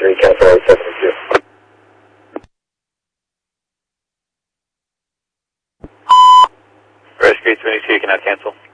23, cancel 872. Rescue 22, you cannot cancel.